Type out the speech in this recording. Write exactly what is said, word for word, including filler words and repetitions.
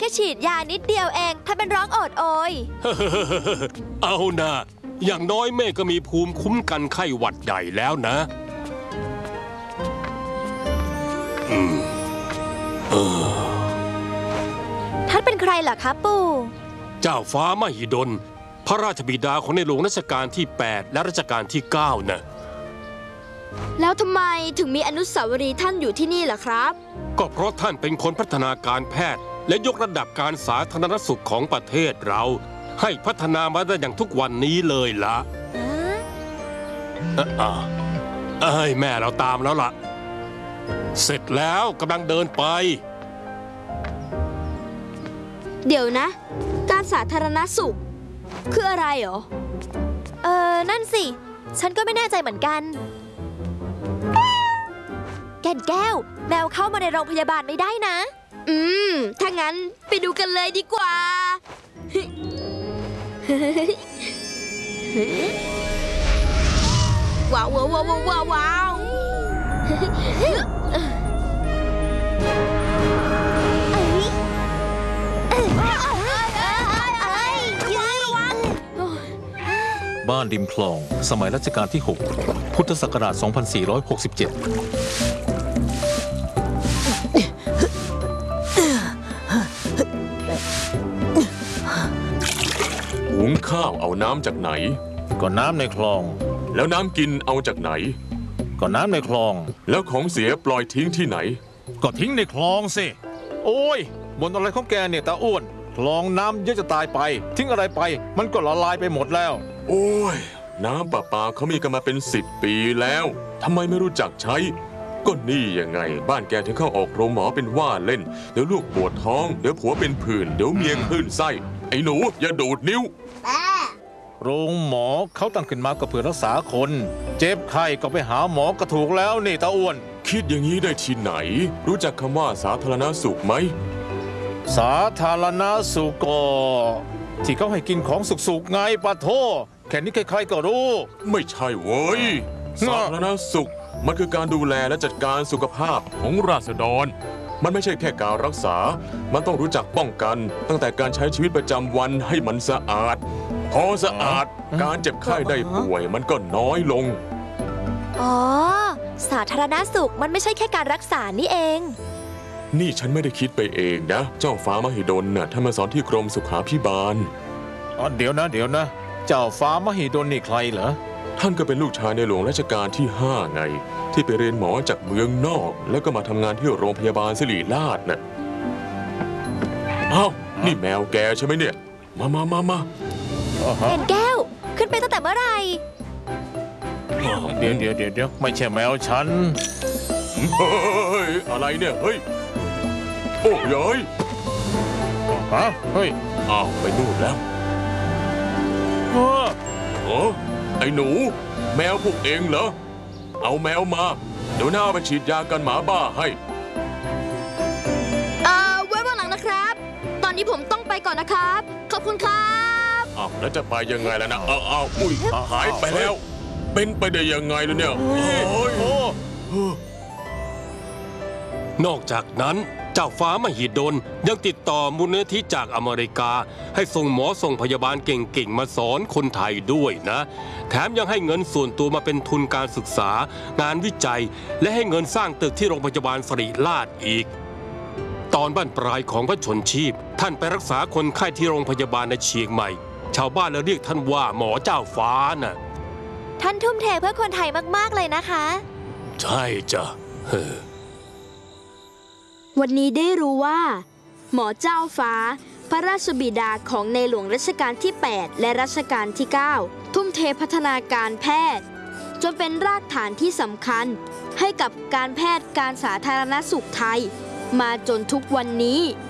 ค่ฉีดยานิดเดียวเองถ้าเป็นร้องโอดโอยเอานะอย่างน้อยแม่ก็มีภูมิคุ้มกันไข้หวัดใหญ่แล้วนะอืมเออท่านเป็นใครล่ะคะปู่เจ้าฟ้ามหิดลพระราชบิดาของในหลวงรัชกาลที่แปดและรัชกาลที่เก้านะแล้วทำไมถึงมีอนุสาวรีย์ท่านอยู่ที่นี่ล่ะครับก็เพราะท่านเป็นคนพัฒนาการแพทย์และยกระดับการสาธารณสุขของประเทศเราให้พัฒนามาได้อย่างทุกวันนี้เลยล่ะอ่าเอ้ยแม่เราตามแล้วล่ะเสร็จแล้วกำลังเดินไปเดี๋ยวนะการสาธารณสุขคืออะไรเหรอเออนั่นสิฉันก็ไม่แน่ใจเหมือนกันแก่นแก้วแมวเข้ามาในโรงพยาบาลไม่ได้นะอืมถ้างั้นไปดูกันเลยดีกว่าว้าวว้าวว้าวว้าวว้าวบ้านริมคลองสมัยรัชกาลที่หกพุทธศักราชสองพันสี่ร้อยหกสิบเจ็ดหุงข้าวเอาน้ำจากไหนก็น้ำในคลองแล้วน้ำกินเอาจากไหนก็น้ำในคลองแล้วของเสียปล่อยทิ้งที่ไหนก็ทิ้งในคลองสิโอ้ยบ่นอะไรของแกเนี่ยตาอ้วนคลองน้ำเยอะจะตายไปทิ้งอะไรไปมันก็ละลายไปหมดแล้วโอ้ยน้ำประปาเขามีกันมาเป็นสิบปีแล้วทำไมไม่รู้จักใช้ก็นี่ยังไงบ้านแกถึงเข้าออกโรงหมอเป็นว่าเล่นเดี๋ยวลูกปวดท้องเดี๋ยวผัวเป็นผื่นเดี๋ยวเมียคลื่นไส้ไอ้หนูอย่าดูดนิ้วโรงหมอเขาตั้งขึ้นมาก็เพื่อรักษาคนเจ็บไข้ก็ไปหาหมอก็ถูกแล้วนี่ตาอ้วนคิดอย่างนี้ได้ที่ไหนรู้จักคำว่าสาธารณสุขไหมสาธารณสุขก็ที่เขาให้กินของสุกๆไงปะโถแค่นี้ใครๆก็รู้ไม่ใช่เว้ยสาธารณสุขมันคือการดูแลและจัดการสุขภาพของราษฎรมันไม่ใช่แค่การรักษามันต้องรู้จักป้องกันตั้งแต่การใช้ชีวิตประจำวันให้มันสะอาดพอสะอาดการเจ็บไข้ได้ป่วยมันก็น้อยลงอ๋อสาธารณสุขมันไม่ใช่แค่การรักษานี่เองนี่ฉันไม่ได้คิดไปเองนะเจ้าฟ้ามหิดลน่ะท่านมาสอนที่กรมสุขาภิบาลอ๋อเดี๋ยวนะเดี๋ยวนะเจ้าฟ้ามหิดลนี่ใครเหรอท่านก็เป็นลูกชายในหลวงรัชกาลที่ห้าไงที่ไปเรียนหมอจากเมืองนอกแล้วก็มาทำงานที่โรงพยาบาลศิริราชน่ะอ้าวนี่แมวแกใช่ไหมเนี่ยมามามามาเห็นแก้วขึ้นไปตั้งแต่เมื่อไหร่เดี๋ยวเดี๋ยวเดี๋ยวไม่ใช่แมวฉันเฮ้ยอะไรเนี่ยเฮ้ยโอ้ยยฮะเฮ้ยอ้าวไปนู่นแล้วเออโอ้ไอ้หนูแมวพวกเองเหรอเอาแมวมาเดี๋ยวหน้าไปฉีดยากันหมาบ้าให้เอ่อไว้วันหลังนะครับตอนนี้ผมต้องไปก่อนนะครับขอบคุณครับอ้าวแล้วจะไปยังไงล่ะนะอ้าวอ้าวอุ้ยหายไปแล้วเป็นไปได้ยังไงล่ะเนี่ยนอกจากนั้นเจ้าฟ้ามหิดลยังติดต่อมูลนิธิจากอเมริกาให้ส่งหมอส่งพยาบาลเก่งๆมาสอนคนไทยด้วยนะแถมยังให้เงินส่วนตัวมาเป็นทุนการศึกษางานวิจัยและให้เงินสร้างตึกที่โรงพยาบาลศิริราชอีกตอนบั้นปลายของพระชนชีพท่านไปรักษาคนไข้ที่โรงพยาบาลในเชียงใหม่ชาวบ้านเลยเรียกท่านว่าหมอเจ้าฟ้าน่ะท่านทุ่มเทเพื่อคนไทยมากๆเลยนะคะใช่จ้ะวันนี้ได้รู้ว่าหมอเจ้าฟ้าพระราชบิดาของในหลวงรัชกาลที่แปดและรัชกาลที่เก้าทุ่มเทพัฒนาการแพทย์จนเป็นรากฐานที่สำคัญให้กับการแพทย์การสาธารณสุขไทยมาจนทุกวันนี้